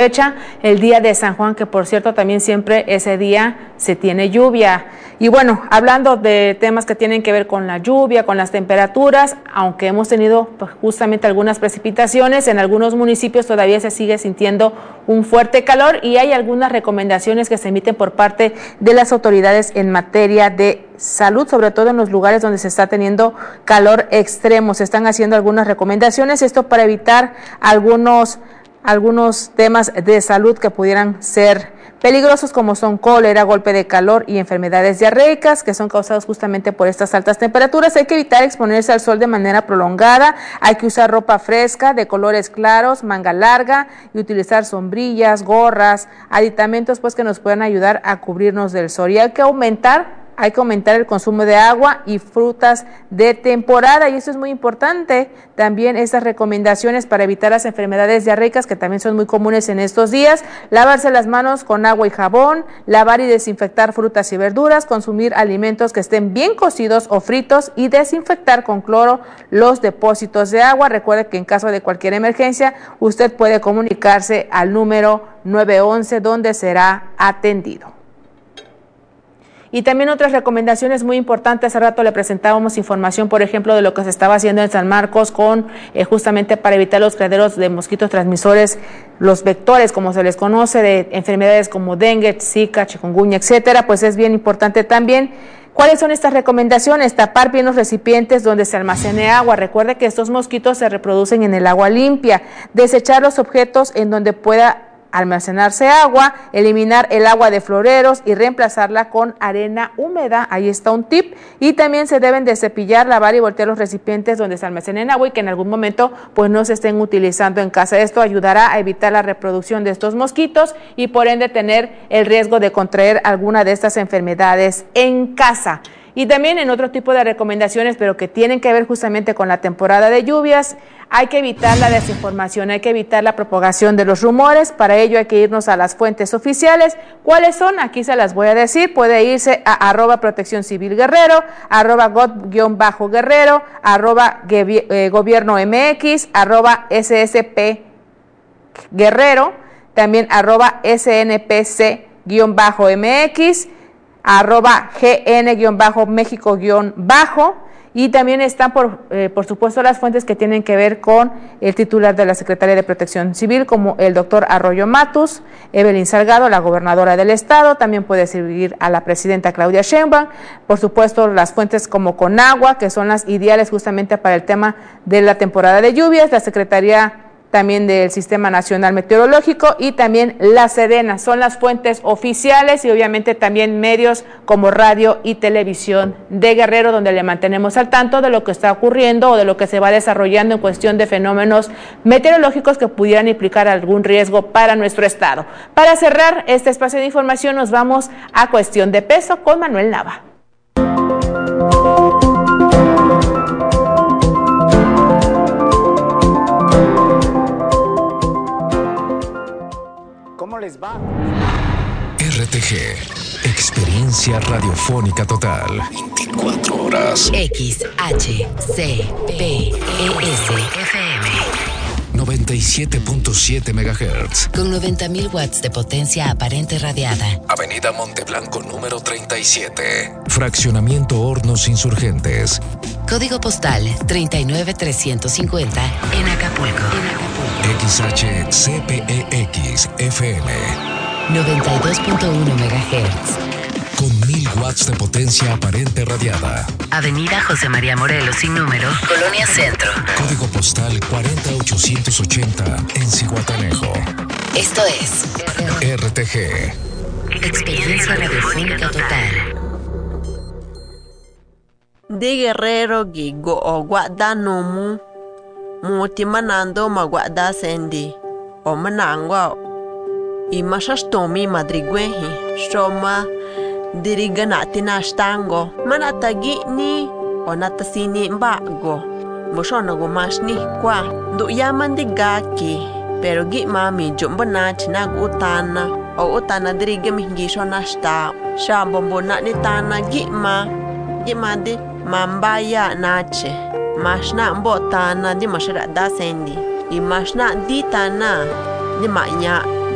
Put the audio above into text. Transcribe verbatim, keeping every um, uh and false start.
fecha, el día de San Juan, que por cierto también siempre ese día se tiene lluvia. Y bueno, hablando de temas que tienen que ver con la lluvia, con las temperaturas, aunque hemos tenido pues, justamente algunas precipitaciones, en algunos municipios todavía se sigue sintiendo un fuerte calor y hay algunas recomendaciones que se emiten por parte de las autoridades en materia de salud, sobre todo en los lugares donde se está teniendo calor extremo. Se están haciendo algunas recomendaciones, esto para evitar algunos, algunos temas de salud que pudieran ser peligrosos, como son cólera, golpe de calor y enfermedades diarreicas que son causados justamente por estas altas temperaturas. Hay que evitar exponerse al sol de manera prolongada, hay que usar ropa fresca de colores claros, manga larga y utilizar sombrillas, gorras, aditamentos pues que nos puedan ayudar a cubrirnos del sol. Y hay que aumentar Hay que aumentar el consumo de agua y frutas de temporada, y eso es muy importante. También estas recomendaciones para evitar las enfermedades diarreicas, que también son muy comunes en estos días: lavarse las manos con agua y jabón, lavar y desinfectar frutas y verduras, consumir alimentos que estén bien cocidos o fritos y desinfectar con cloro los depósitos de agua. Recuerde que en caso de cualquier emergencia, usted puede comunicarse al número nueve once, donde será atendido. Y también otras recomendaciones muy importantes. Hace rato le presentábamos información, por ejemplo, de lo que se estaba haciendo en San Marcos con eh, justamente para evitar los criaderos de mosquitos transmisores, los vectores, como se les conoce, de enfermedades como dengue, zika, chikungunya, etcétera. Pues es bien importante también. ¿Cuáles son estas recomendaciones? Tapar bien los recipientes donde se almacene agua. Recuerde que estos mosquitos se reproducen en el agua limpia. Desechar los objetos en donde pueda almacenarse agua, eliminar el agua de floreros y reemplazarla con arena húmeda. Ahí está un tip. Y también se deben de cepillar, lavar y voltear los recipientes donde se almacenen agua y que en algún momento pues no se estén utilizando en casa. Esto ayudará a evitar la reproducción de estos mosquitos y por ende tener el riesgo de contraer alguna de estas enfermedades en casa. Y también en otro tipo de recomendaciones, pero que tienen que ver justamente con la temporada de lluvias, hay que evitar la desinformación, hay que evitar la propagación de los rumores. Para ello hay que irnos a las fuentes oficiales. ¿Cuáles son? Aquí se las voy a decir. Puede irse a arroba protección civil guerrero, arroba got-guerrero, arroba eh, gobierno mx, arroba ssp guerrero, también arroba snpc-mx, arroba gn-méxico-bajo, y también están por, eh, por supuesto las fuentes que tienen que ver con el titular de la Secretaría de Protección Civil, como el doctor Arroyo Matus, Evelyn Salgado, la gobernadora del estado. También puede seguir a la presidenta Claudia Sheinbaum. Por supuesto las fuentes como Conagua, que son las ideales justamente para el tema de la temporada de lluvias, la Secretaría también del Sistema Nacional Meteorológico y también la Sedena. Son las fuentes oficiales y obviamente también medios como radio y televisión de Guerrero, donde le mantenemos al tanto de lo que está ocurriendo o de lo que se va desarrollando en cuestión de fenómenos meteorológicos que pudieran implicar algún riesgo para nuestro estado. Para cerrar este espacio de información, nos vamos a Cuestión de Peso con Manuel Nava. ¿Cómo les va? R T G, experiencia radiofónica total. veinticuatro horas. X H C P E S F M noventa y siete punto siete megahertz. Con noventa mil watts de potencia aparente radiada. Avenida Monteblanco número treinta y siete. Fraccionamiento Hornos Insurgentes. Código postal treinta y nueve mil trescientos cincuenta en Acapulco. En Acapulco. X H C P E X F M noventa y dos punto uno megahertz. Con mil watts de potencia aparente radiada. Avenida José María Morelos sin número, Colonia Centro. Código postal cuarenta mil ochocientos ochenta en Zihuatanejo. Esto es R T G, experiencia radiofónica total. De Guerrero gigo o guada nomu muti manando ma guada sendi o manangwa i mashastomi madrigwehi shoma diriganati nashtango manatagi ni onatasini mbago moshonago mashni kwa du yamandigaki pero gi mami jumbana chinagu utana o utana dirigami gisho nashta shambombona ni tana gi ma gi mandi mambaya nache mashna mbotana di mashara da sendi i mashna di tana di manya